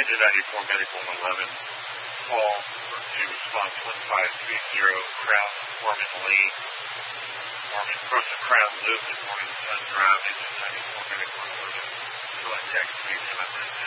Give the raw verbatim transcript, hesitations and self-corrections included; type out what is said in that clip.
United ninety-four Medical one eleven. Call to response one five three zero, Crown, Foreman Lane. Foreman, approaching Crown Loop at Morning Sun Drive, engine ninety-four Medical one eleven. Contact three seven.